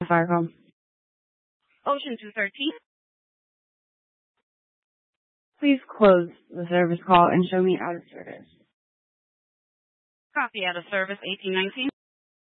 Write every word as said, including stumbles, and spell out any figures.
fire call. Ocean two thirteen. Please close the service call and show me out of service. Copy out of service eighteen nineteen.